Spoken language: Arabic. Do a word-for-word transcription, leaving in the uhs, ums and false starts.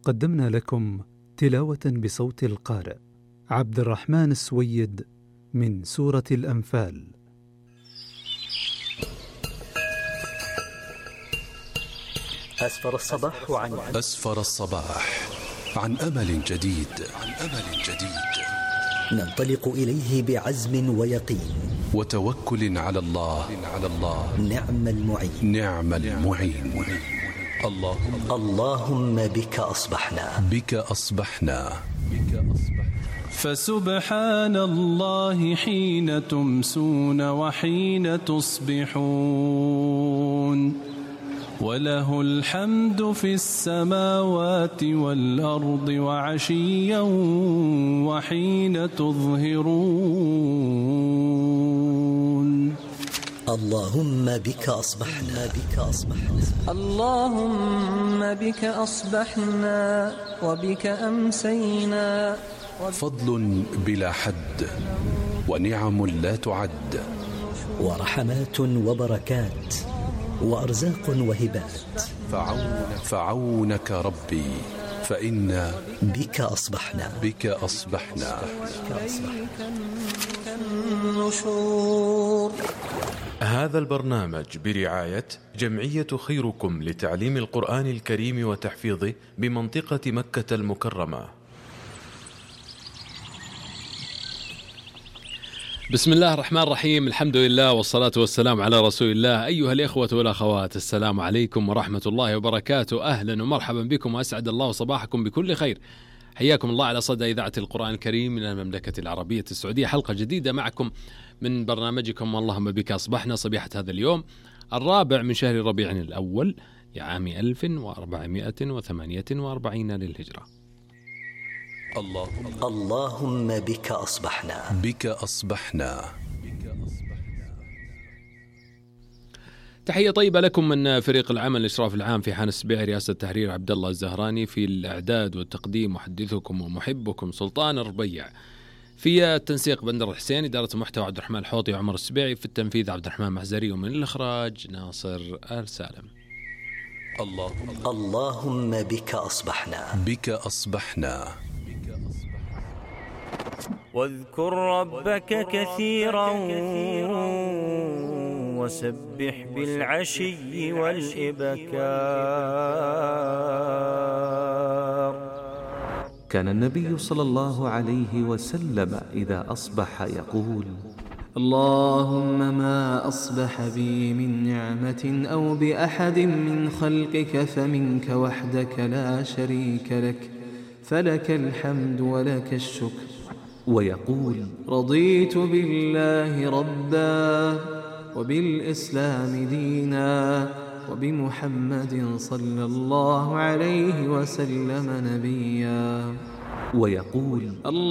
قدمنا لكم تلاوة بصوت القارئ عبد الرحمن السويد من سورة الأنفال. أسفر الصباح عن أسفر الصباح عن أمل جديد عن أمل جديد ننطلق إليه بعزم ويقين وتوكل على الله على الله نعم المعين نعم المعين. اللهم اللهم بك أصبحنا بك أصبحنا بك أصبحنا فسبحان الله حين تمسون وحين تصبحون وله الحمد في السماوات والأرض وعشيا وحين تظهرون. اللهم بك أصبحنا بك أصبحنا اللهم بك أصبحنا وبك أمسينا. فضل بلا حد ونعم لا تعد ورحمات وبركات وأرزاق وهبات. فعونك, فعونك ربي فإنا بك أصبحنا بك أصبحنا النشور. هذا البرنامج برعاية جمعية خيركم لتعليم القرآن الكريم وتحفيظه بمنطقة مكة المكرمة. بسم الله الرحمن الرحيم، الحمد لله والصلاة والسلام على رسول الله. أيها الإخوة والأخوات، السلام عليكم ورحمة الله وبركاته. أهلا ومرحبا بكم وأسعد الله صباحكم بكل خير. حياكم الله على صدى إذاعة القرآن الكريم من المملكة العربية السعودية، حلقة جديدة معكم من برنامجكم اللهم بك أصبحنا، صبيحة هذا اليوم الرابع من شهر ربيع الأول لعام ألف وأربعمائة وثمانية وأربعين للهجرة. اللهم اللهم بك أصبحنا بك أصبحنا. تحية طيبة لكم من فريق العمل الإشراف العام في حان السبيع، رئاسة التحرير عبد الله الزهراني، في الإعداد والتقديم محدثكم ومحبكم سلطان الربيع، في التنسيق بندر الحسين، إدارة المحتوى عبد الرحمن الحوطي وعمر السبيعي، في التنفيذ عبد الرحمن محزري، ومن الإخراج ناصر السالم. اللهم اللهم بك أصبحنا بك أصبحنا. واذكر ربك كثيرا وسبح بالعشي والإبكار. كان النبي صلى الله عليه وسلم إذا أصبح يقول: اللهم ما أصبح بي من نعمة أو بأحد من خلقك فمنك وحدك لا شريك لك، فلك الحمد ولك الشكر. ويقول: رضيت بالله ربا وبالإسلام دينا وبمحمد صلى الله عليه وسلم نبيا. ويقول: الله